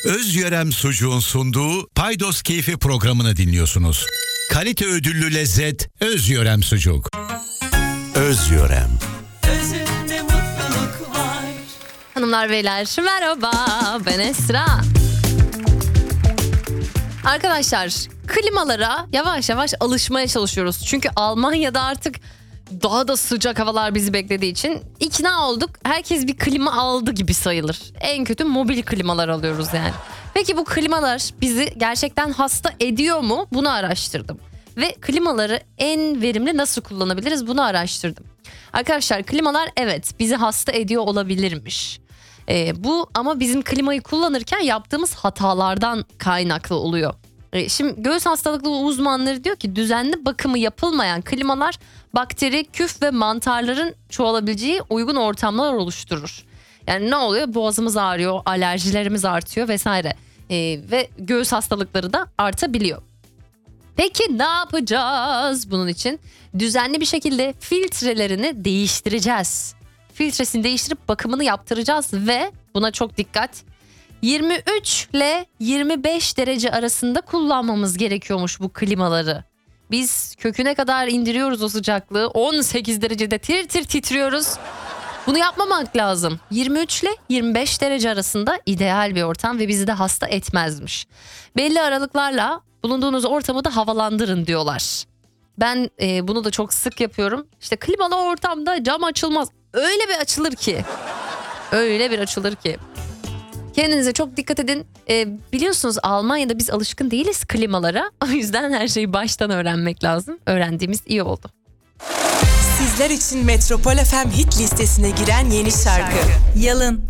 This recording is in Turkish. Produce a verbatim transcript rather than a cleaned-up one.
Özyörem Sucuğun sunduğu Paydos Keyfi programını dinliyorsunuz. Kalite ödüllü lezzet Özyörem Sucuk. Özyörem. Özünde mutluluk var. Hanımlar beyler merhaba, ben Esra. Arkadaşlar, klimalara yavaş yavaş alışmaya çalışıyoruz. Çünkü Almanya'da artık daha da sıcak havalar bizi beklediği için ikna olduk. Herkes bir klima aldı gibi sayılır. En kötü mobil klimalar alıyoruz yani. Peki bu klimalar bizi gerçekten hasta ediyor mu? Bunu araştırdım. Ve klimaları en verimli nasıl kullanabiliriz? Bunu araştırdım. Arkadaşlar, klimalar evet bizi hasta ediyor olabilirmiş. Ee, bu ama bizim klimayı kullanırken yaptığımız hatalardan kaynaklı oluyor. Ee, şimdi göğüs hastalıkları uzmanları diyor ki düzenli bakımı yapılmayan klimalar bakteri, küf ve mantarların çoğalabileceği uygun ortamlar oluşturur. Yani ne oluyor? Boğazımız ağrıyor, alerjilerimiz artıyor vesaire. Ee, ve göğüs hastalıkları da artabiliyor. Peki ne yapacağız bunun için? Düzenli bir şekilde filtrelerini değiştireceğiz. Filtresini değiştirip bakımını yaptıracağız ve buna çok dikkat. yirmi üç ile yirmi beş derece arasında kullanmamız gerekiyormuş bu klimaları. Biz köküne kadar indiriyoruz o sıcaklığı. on sekiz derecede tir tir titriyoruz. Bunu yapmamak lazım. yirmi üç ile yirmi beş derece arasında ideal bir ortam ve bizi de hasta etmezmiş. Belli aralıklarla bulunduğunuz ortamı da havalandırın diyorlar. Ben e, bunu da çok sık yapıyorum. İşte klimalı ortamda cam açılmaz. Öyle bir açılır ki. Öyle bir açılır ki. Kendinize çok dikkat edin. E, biliyorsunuz Almanya'da biz alışkın değiliz klimalara. O yüzden her şeyi baştan öğrenmek lazım. Öğrendiğimiz iyi oldu. Sizler için Metropol F M hit listesine giren yeni şarkı Yalın.